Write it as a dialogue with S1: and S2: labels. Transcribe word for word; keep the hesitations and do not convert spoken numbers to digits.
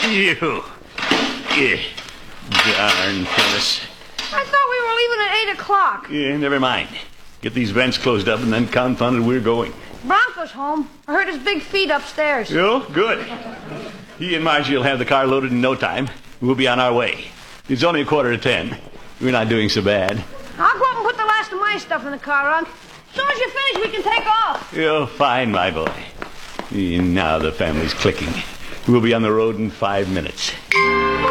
S1: You. Yeah. Darn Phyllis.
S2: I thought we were leaving at eight o'clock.
S1: Yeah, never mind. Get these vents closed up and then confounded we're going.
S2: Bronco's home. I heard his big feet upstairs.
S1: Oh, good. He and Margie will have the car loaded in no time. We'll be on our way. It's only a quarter to ten. We're not doing so bad.
S2: I'll go up and put the last of my stuff in the car, Unc. As soon as you finish, we can take off.
S1: You're fine, my boy. Now the family's clicking. We'll be on the road in five minutes.